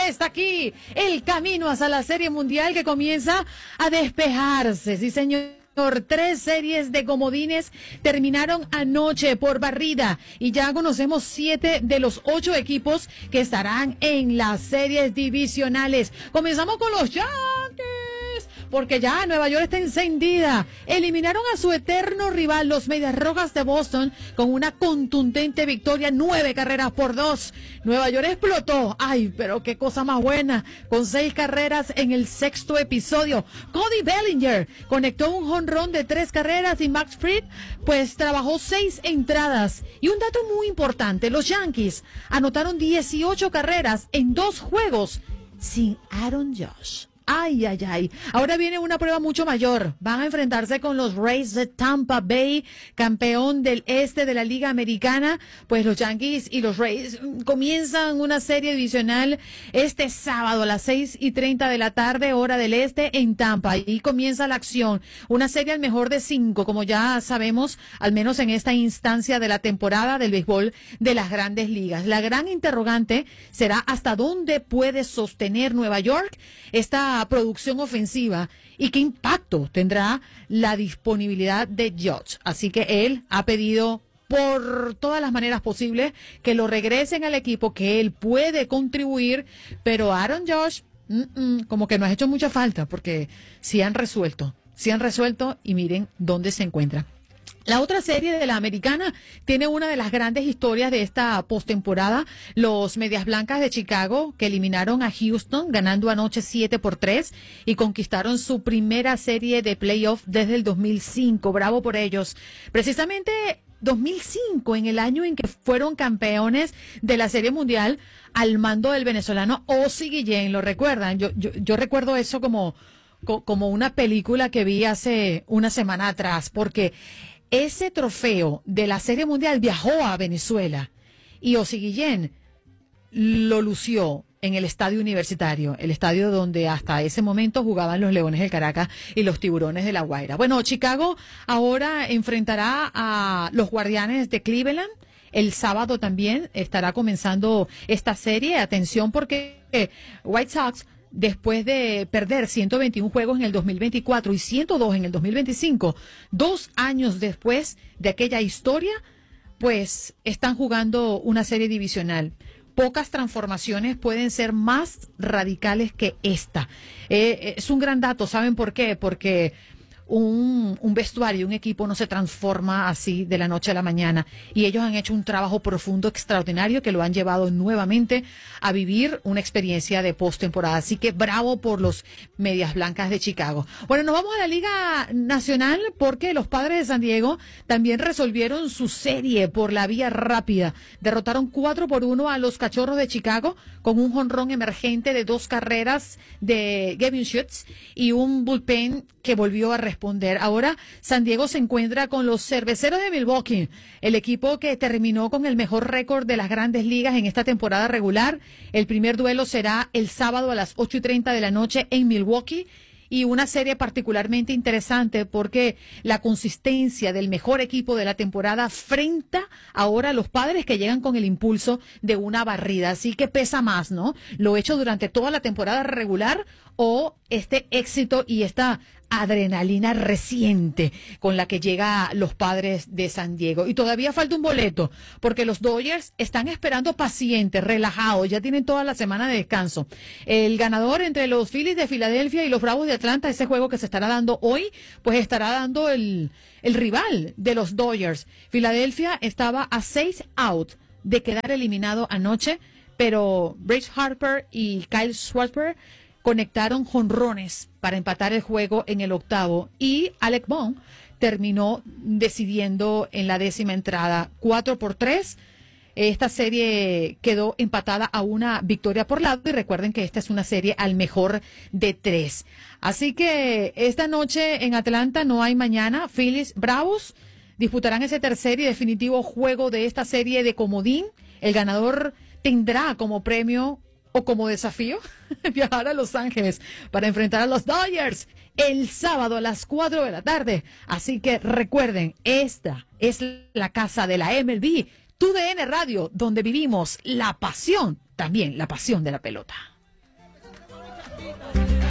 está aquí el camino hacia la Serie Mundial que comienza a despejarse. Sí, señor. 3 series de comodines terminaron anoche por barrida y ya conocemos 7 de los 8 equipos que estarán en las series divisionales. Comenzamos con los Yankees, porque ya Nueva York está encendida. Eliminaron a su eterno rival, los Medias Rojas de Boston, con una contundente victoria, 9-2. Nueva York explotó. Ay, pero qué cosa más buena, con 6 carreras en el 6º episodio. Cody Bellinger conectó un jonrón de 3 carreras y Max Fried, pues trabajó 6 entradas. Y un dato muy importante, los Yankees anotaron 18 carreras en 2 juegos sin Aaron Judge. Ay, ay, ay. Ahora viene una prueba mucho mayor. Van a enfrentarse con los Rays de Tampa Bay, campeón del este de la Liga Americana. Pues los Yankees y los Rays comienzan una serie divisional este sábado a las 6:30 de la tarde, hora del este, en Tampa. Y comienza la acción. Una serie al mejor de 5, como ya sabemos, al menos en esta instancia de la temporada del béisbol de las Grandes Ligas. La gran interrogante será hasta dónde puede sostener Nueva York esta producción ofensiva y qué impacto tendrá la disponibilidad de Judge. Así que él ha pedido por todas las maneras posibles que lo regresen al equipo, que él puede contribuir, pero Aaron Judge como que no ha hecho mucha falta, porque sí han resuelto y miren dónde se encuentra. La otra serie de la americana tiene una de las grandes historias de esta postemporada. Los Medias Blancas de Chicago, que eliminaron a Houston, ganando anoche 7-3 y conquistaron su primera serie de playoff desde el 2005. Bravo por ellos. Precisamente 2005, en el año en que fueron campeones de la Serie Mundial, al mando del venezolano Ozzie Guillén. ¿Lo recuerdan? Yo recuerdo eso como una película que vi hace una semana atrás, porque ese trofeo de la Serie Mundial viajó a Venezuela y Ozzie Guillén lo lució en el estadio universitario, el estadio donde hasta ese momento jugaban los Leones del Caracas y los Tiburones de La Guaira. Bueno, Chicago ahora enfrentará a los Guardianes de Cleveland. El sábado también estará comenzando esta serie. Atención, porque White Sox, después de perder 121 juegos en el 2024 y 102 en el 2025, 2 años después de aquella historia, pues están jugando una serie divisional. Pocas transformaciones pueden ser más radicales que esta. Es un gran dato, ¿saben por qué? Porque un vestuario, un equipo no se transforma así de la noche a la mañana, y ellos han hecho un trabajo profundo, extraordinario, que lo han llevado nuevamente a vivir una experiencia de postemporada. Así que bravo por los Medias Blancas de Chicago. Bueno, nos vamos a la Liga Nacional, porque los Padres de San Diego también resolvieron su serie por la vía rápida. Derrotaron 4-1 a los Cachorros de Chicago con un jonrón emergente de 2 carreras de Gavin Schutz y un bullpen que volvió a responder. Ahora San Diego se encuentra con los Cerveceros de Milwaukee, el equipo que terminó con el mejor récord de las Grandes Ligas en esta temporada regular. El primer duelo será el sábado a las 8:30 de la noche en Milwaukee. Y una serie particularmente interesante, porque la consistencia del mejor equipo de la temporada frenta ahora a los Padres, que llegan con el impulso de una barrida. Así que pesa más, ¿no? Lo hecho durante toda la temporada regular o este éxito y esta adrenalina reciente con la que llega los Padres de San Diego. Y todavía falta un boleto, porque los Dodgers están esperando pacientes, relajados, ya tienen toda la semana de descanso. El ganador entre los Phillies de Filadelfia y los Bravos de Atlanta, ese juego que se estará dando hoy, pues estará dando el rival de los Dodgers. Filadelfia estaba a 6 out de quedar eliminado anoche, pero Bryce Harper y Kyle Schwarber conectaron jonrones para empatar el juego en el 8º, y Alec Bohm terminó decidiendo en la 10ª entrada. 4-3. Esta serie quedó empatada a una victoria por lado, y recuerden que esta es una serie al mejor de 3. Así que esta noche en Atlanta no hay mañana. Phillies Bravos disputarán ese tercer y definitivo juego de esta serie de comodín. El ganador tendrá como premio o como desafío viajar a Los Ángeles para enfrentar a los Dodgers el sábado a las 4 de la tarde. Así que recuerden, esta es la casa de la MLB, TUDN Radio, donde vivimos la pasión, también la pasión de la pelota.